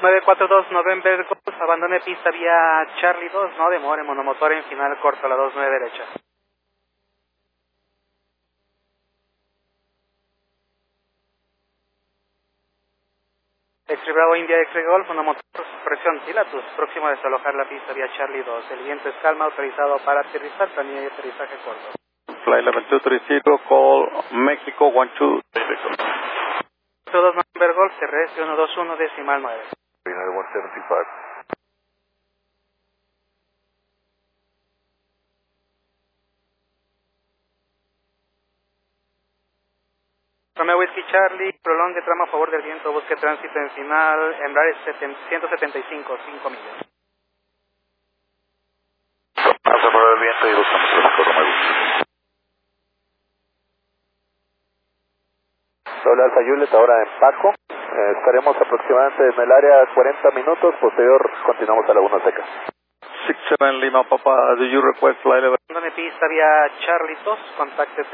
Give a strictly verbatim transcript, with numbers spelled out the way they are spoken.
nueve cuatro dos November Golf, abandone pista vía Charlie dos, no demore, monomotor en final corto, la dos nueve derecha. X-Ray Bravo India X-Ray Golf, monomotor, presión Pilatus, próximo a desalojar la pista vía Charlie dos, el viento es calma, autorizado para aterrizar, planilla y aterrizaje corto. Fly eleven two three zero, call Mexico one two. cuatro dos November Golf, terrestre uno dos uno, decimal nueve. United one seventy-five. Romeo Whiskey Charlie, prolongue tramo a favor del viento, busque tránsito en final, Embraer ciento setenta y cinco, cinco millas. A favor del viento y buscamos tráfico Romeo. Doble Alfa Juliet, ahora en Paco. Eh, estaremos aproximadamente en el área cuarenta minutos, posterior continuamos a Laguna Seca. six seven Lima Papa, do you request flight eleven? Abandone pista vía Charlie dos, contacte